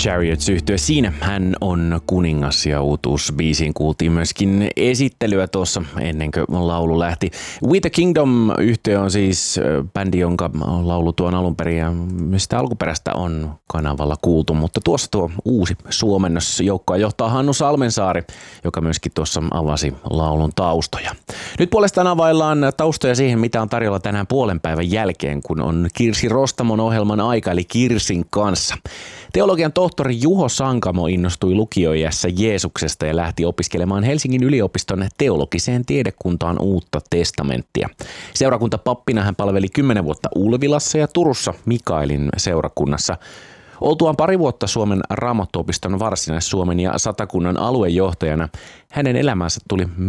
Chariots-yhtye. Siinä hän on kuningas ja uutuusbiisiin kuultiin myöskin esittelyä tuossa ennen kuin laulu lähti. We the Kingdom-yhtye on siis bändi, jonka laulu tuon alun perin ja mistä alkuperäistä on kanavalla kuultu, mutta tuossa tuo uusi suomennos joukkoa johtaa Hannu Salmensaari, joka myöskin tuossa avasi laulun taustoja. Nyt puolestaan availlaan taustoja siihen, mitä on tarjolla tänään puolen päivän jälkeen, kun on Kirsi Rostamon ohjelman aika, eli Kirsin kanssa. Teologian tohtori Juho Sankamo innostui lukioiässä Jeesuksesta ja lähti opiskelemaan Helsingin yliopiston teologiseen tiedekuntaan Uutta testamenttia. Seurakuntapappina hän palveli 10 vuotta Ulvilassa ja Turussa Mikaelin seurakunnassa. Oltuaan pari vuotta Suomen Raamattuopiston Varsinais-Suomen ja Satakunnan aluejohtajana, hänen elämänsä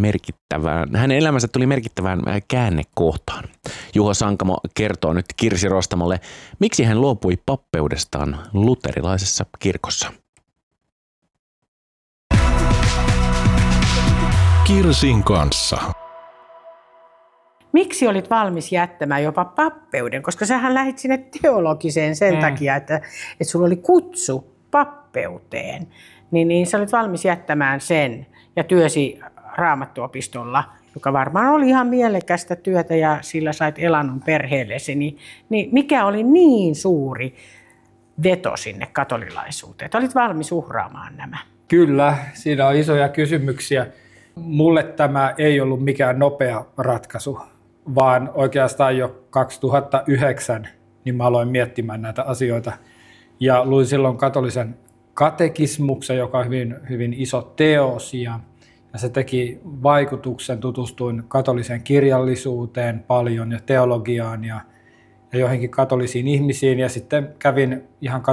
tuli merkittävään käännekohtaan. Juho Sankamo kertoo nyt Kirsi Rostamolle, miksi hän luopui pappeudestaan luterilaisessa kirkossa. Kirsin kanssa. Miksi olit valmis jättämään jopa pappeuden? Koska sähän lähdit sinne teologiseen sen takia, että sulla oli kutsu pappeuteen. Niin sä olit valmis jättämään sen ja työsi Raamattuopistolla, joka varmaan oli ihan mielekästä työtä ja sillä sait elannon perheellesi. Niin mikä oli niin suuri veto sinne katolilaisuuteen? Että olit valmis uhraamaan nämä? Kyllä, siinä on isoja kysymyksiä. Mulle tämä ei ollut mikään nopea ratkaisu, vaan oikeastaan jo 2009 niin mä aloin miettimään näitä asioita. Ja luin silloin katolisen katekismuksen, joka on hyvin, hyvin iso teos, ja se teki vaikutuksen. Tutustuin katoliseen kirjallisuuteen paljon ja teologiaan ja joihinkin katolisiin ihmisiin, ja sitten kävin ihan